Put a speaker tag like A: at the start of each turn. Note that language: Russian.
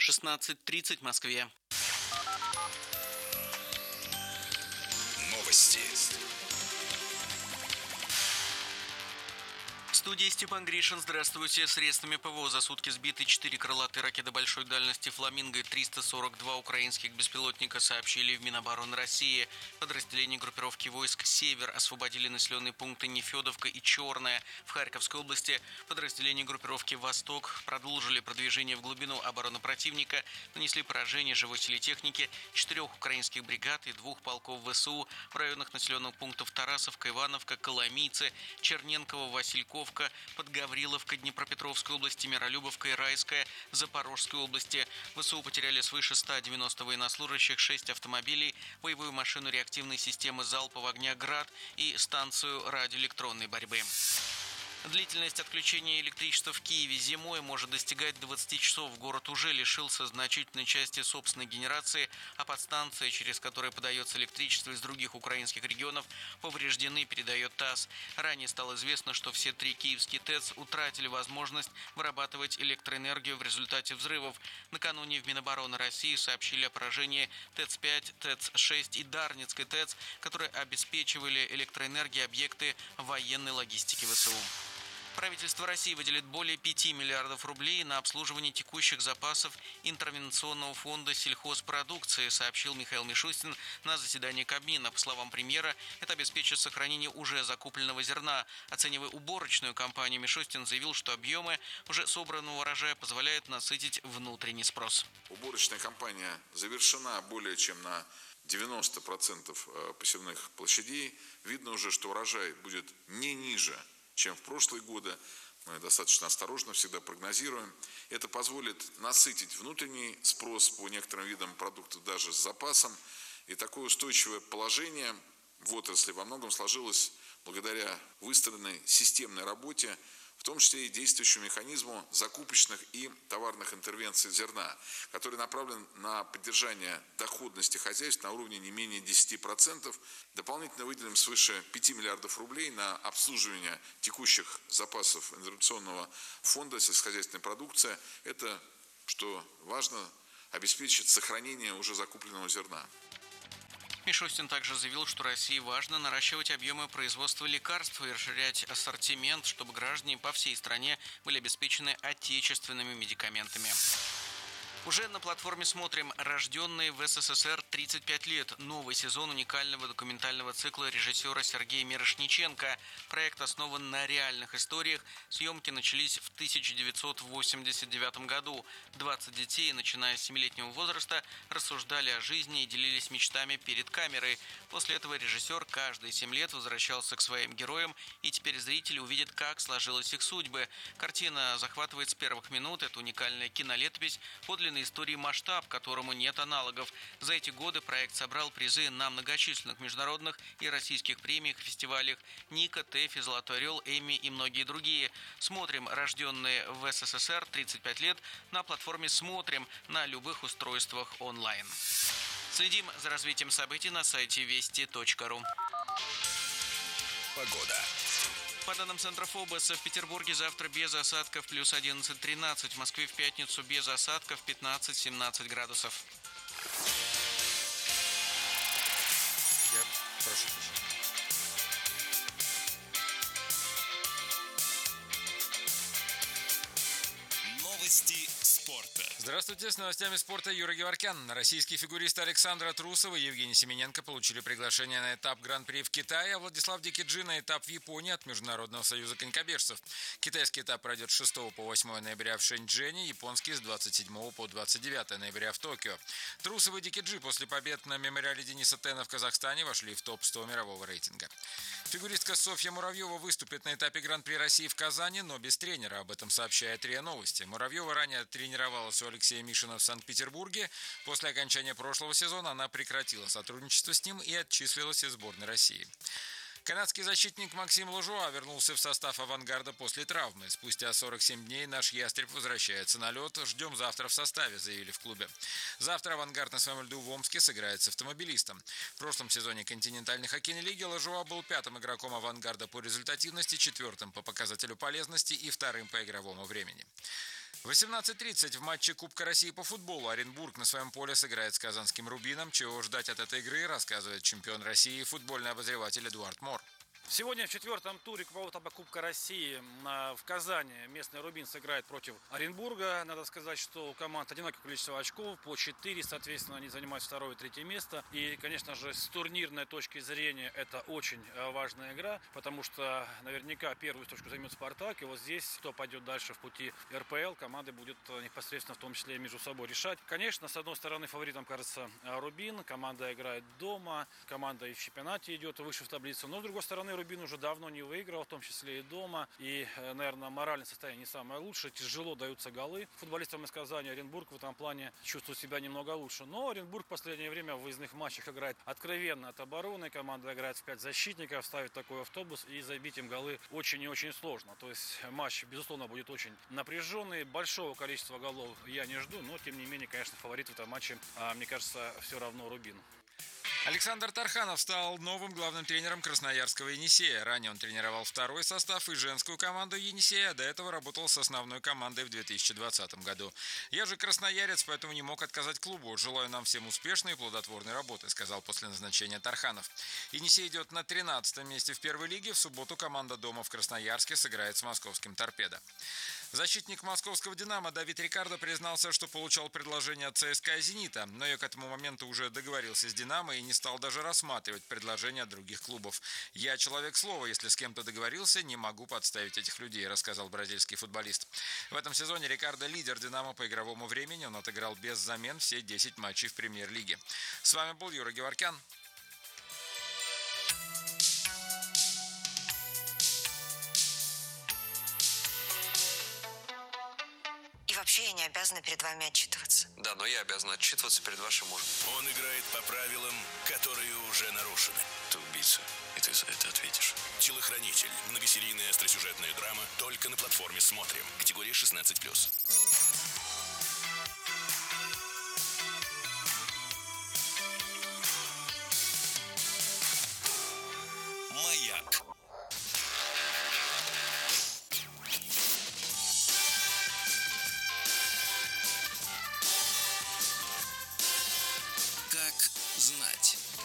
A: 16:30 в Москве.
B: Новости.
A: В студии Степан Гришин. Здравствуйте. Средствами ПВО за сутки сбиты 4 крылатые ракеты большой дальности «Фламинго» и 342 украинских беспилотника, сообщили в Минобороны России. Подразделения группировки войск «Север» освободили населенные пункты Нефедовка и Черная в Харьковской области. Подразделения группировки «Восток» продолжили продвижение в глубину обороны противника, нанесли поражение живой силе техники 4 украинских бригад и 2 полков ВСУ в районах населенных пунктов Тарасовка, Ивановка, Коломийцы, Черненково, Васильковка, Подгавриловка, Днепропетровской области, Миролюбовка и Райская, Запорожской области. ВСУ потеряли свыше 190 военнослужащих, 6 автомобилей, боевую машину реактивной системы залпового огня «Град» и станцию радиоэлектронной борьбы. Длительность отключения электричества в Киеве зимой может достигать 20 часов. Город уже лишился значительной части собственной генерации, а подстанция, через которую подается электричество из других украинских регионов, повреждены, передает ТАСС. Ранее стало известно, что все 3 киевские ТЭЦ утратили возможность вырабатывать электроэнергию в результате взрывов. Накануне в Минобороны России сообщили о поражении ТЭЦ-5, ТЭЦ-6 и Дарницкой ТЭЦ, которые обеспечивали электроэнергией объекты военной логистики ВСУ. Правительство России выделит более 5 миллиардов рублей на обслуживание текущих запасов интервенционного фонда сельхозпродукции, сообщил Михаил Мишустин на заседании Кабмина. По словам премьера, это обеспечит сохранение уже закупленного зерна. Оценивая уборочную кампанию, Мишустин заявил, что объемы уже собранного урожая позволяют насытить внутренний спрос.
C: Уборочная кампания завершена более чем на 90% посевных площадей. Видно уже, что урожай будет не ниже, чем в прошлые годы. Мы достаточно осторожно всегда прогнозируем. Это позволит насытить внутренний спрос по некоторым видам продуктов даже с запасом. И такое устойчивое положение в отрасли во многом сложилось благодаря выстроенной системной работе, в том числе и действующему механизму закупочных и товарных интервенций зерна, который направлен на поддержание доходности хозяйств на уровне не менее 10%. Дополнительно выделим свыше 5 миллиардов рублей на обслуживание текущих запасов интервенционного фонда сельскохозяйственной продукции. Это, что важно, обеспечит сохранение уже закупленного зерна.
A: Мишустин также заявил, что России важно наращивать объемы производства лекарств и расширять ассортимент, чтобы граждане по всей стране были обеспечены отечественными медикаментами. Уже на платформе «Смотрим» «Рожденные в СССР 35 лет». Новый сезон уникального документального цикла режиссера Сергея Мирошниченко. Проект основан на реальных историях. Съемки начались в 1989 году. 20 детей, начиная с 7-летнего возраста, рассуждали о жизни и делились мечтами перед камерой. После этого режиссер каждые 7 лет возвращался к своим героям, и теперь зрители увидят, как сложились их судьбы. Картина захватывает с первых минут. Это уникальная кинолетопись, подлинная истории, масштаб которому нет аналогов. За эти годы проект собрал призы на многочисленных международных и российских премиях и фестивалях «Ника», «ТЭФИ», «Золотой орел», «Эмми» и многие другие. Смотрим «Рожденные в СССР 35 лет» на платформе «Смотрим» на любых устройствах онлайн. Следим за развитием событий на сайте вести.ру.
B: Погода.
A: По данным Центра ФОБОСа, в Петербурге завтра без осадков плюс 11-13, в Москве в пятницу без осадков 15-17 градусов.
D: Прошу прощения.
B: Новости спорта.
D: Здравствуйте, с новостями спорта Юрий Геворкян. Российские фигуристы Александра Трусова и Евгений Семененко получили приглашение на этап Гран-при в Китае, а Владислав Дикиджи на этап в Японии от Международного союза конькобежцев. Китайский этап пройдет с 6 по 8 ноября в Шэньчжэне, японский с 27 по 29 ноября в Токио. Трусов и Дикиджи после побед на мемориале Дениса Тена в Казахстане вошли в топ-100 мирового рейтинга. Фигуристка Софья Муравьева выступит на этапе Гран-при России в Казани, но без тренера. Об этом сообщает РИА Новости. Муравьева ранее тренировалась у Алексея Мишина в Санкт-Петербурге. После окончания прошлого сезона она прекратила сотрудничество с ним и отчислилась из сборной России. Канадский защитник Максим Лажуа вернулся в состав «Авангарда» после травмы. Спустя 47 дней наш ястреб возвращается на лед. Ждем завтра в составе, заявили в клубе. Завтра «Авангард» на своем льду в Омске сыграет с «Автомобилистом». В прошлом сезоне континентальной хоккейной лиги Лажуа был 5-м игроком «Авангарда» по результативности, 4-м по показателю полезности и 2-м по игровому времени. В 18:30 в матче Кубка России по футболу Оренбург на своем поле сыграет с казанским «Рубином». Чего ждать от этой игры, рассказывает чемпион России и футбольный обозреватель Эдуард Мор.
E: Сегодня в четвертом туре кубкового Кубка России в Казани местный «Рубин» сыграет против Оренбурга. Надо сказать, что у команд одинаковое количество очков, по 4, соответственно, они занимают второе и третье место. И, конечно же, с турнирной точки зрения это очень важная игра, потому что наверняка первую точку займет «Спартак». И вот здесь, кто пойдет дальше в пути РПЛ, команды будут непосредственно в том числе между собой решать. Конечно, с одной стороны, фаворитом кажется «Рубин». Команда играет дома, команда и в чемпионате идет выше в таблицу. Но, с другой стороны, «Рубин» уже давно не выиграл, в том числе и дома. И, наверное, моральное состояние не самое лучшее. Тяжело даются голы футболистам из Казани. Оренбург в этом плане чувствует себя немного лучше. Но Оренбург в последнее время в выездных матчах играет откровенно от обороны. Команда играет в 5 защитников, ставит такой автобус, и забить им голы очень и очень сложно. То есть матч, безусловно, будет очень напряженный. Большого количества голов я не жду, но, тем не менее, конечно, фаворит в этом матче, мне кажется, все равно «Рубин».
D: Александр Тарханов стал новым главным тренером красноярского «Енисея». Ранее он тренировал второй состав и женскую команду «Енисея», а до этого работал с основной командой в 2020 году. «Я же красноярец, поэтому не мог отказать клубу. Желаю нам всем успешной и плодотворной работы», сказал после назначения Тарханов. «Енисей» идет на 13-м месте в первой лиге. В субботу команда дома в Красноярске сыграет с московским «Торпедо». Защитник московского «Динамо» Давид Рикардо признался, что получал предложение от ЦСКА и «Зенита», но я к этому моменту уже договорился с «Динамо» и не стал даже рассматривать предложения от других клубов. «Я человек слова, если с кем-то договорился, не могу подставить этих людей», рассказал бразильский футболист. В этом сезоне Рикардо лидер «Динамо» по игровому времени, он отыграл без замен все 10 матчей в премьер-лиге. С вами был Юра Геворкян.
F: Вообще я не обязана перед вами отчитываться.
G: Да, но я обязан отчитываться перед вашим мужем.
B: Он играет по правилам, которые уже нарушены.
G: Ты убийца, и ты за это ответишь.
B: «Телохранитель». Многосерийная остросюжетная драма только на платформе «Смотрим». Категория 16+.